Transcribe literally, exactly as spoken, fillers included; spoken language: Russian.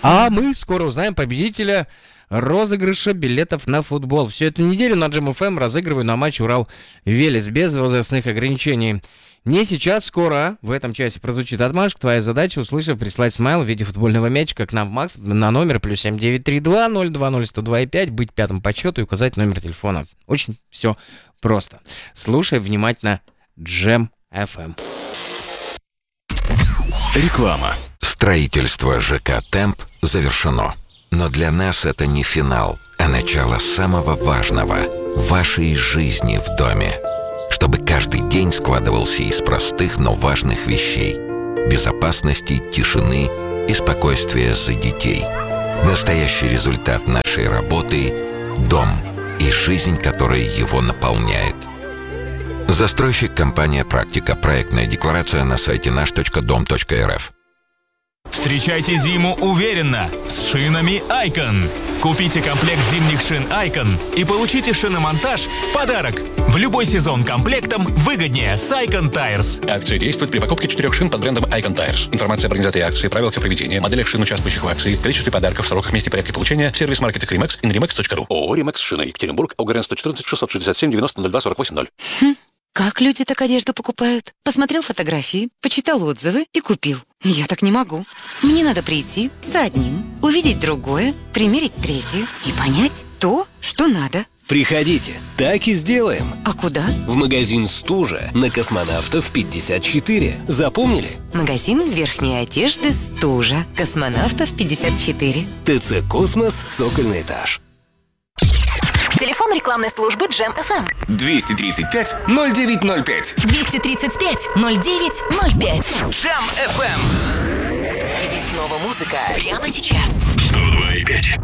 А мы скоро узнаем победителя розыгрыша билетов на футбол. Всю эту неделю на Джем эф эм разыгрываю на матч Урал-Велес без возрастных ограничений. Не сейчас, скоро в этом часе прозвучит отмашка. Твоя задача, услышав, прислать смайл в виде футбольного мячика к нам в Макс на номер плюс семь девять три два ноль два ноль сто два пять, быть пятым по счету и указать номер телефона. Очень все просто. Слушай внимательно Джем эф эм. Реклама. Строительство ЖК «Темп» завершено. Но для нас это не финал, а начало самого важного – вашей жизни в доме. Чтобы каждый день складывался из простых, но важных вещей. Безопасности, тишины и спокойствия за детей. Настоящий результат нашей работы – дом и жизнь, которая его наполняет. Застройщик компания «Практика». Проектная декларация на сайте наш точка дом точка эр эф. Встречайте зиму уверенно с шинами Icon. Купите комплект зимних шин Icon и получите шиномонтаж в подарок. В любой сезон комплектом выгоднее с Icon Tires. Акция действует при покупке четырех шин под брендом Icon Tires. Информация об организации акции, правилах ее проведения, моделях шин, участвующих в акции, количестве подарков, сроках, месте, порядке получения в сервис-маркетах Римекс и на римекс точка ру. ООО «Римекс» Шина, Екатеринбург, ОГРН сто четырнадцать шестьсот шестьдесят семь девяносто ноль два сорок восемь ноль. Хм, как люди так одежду покупают? Посмотрел фотографии, почитал отзывы и купил. Я так не могу. Мне надо прийти за одним, увидеть другое, примерить третье и понять то, что надо. Приходите, так и сделаем. А куда? В магазин «Стужа» на Космонавтов пятьдесят четыре. Запомнили? Магазин верхней одежды «Стужа». Космонавтов пятьдесят четыре. ТЦ «Космос», цокольный этаж. Телефон рекламной службы Джем эф эм. двести тридцать пять ноль девять ноль пять. двести тридцать пять ноль девять ноль пять. Джем эф эм. И снова музыка. Прямо сейчас.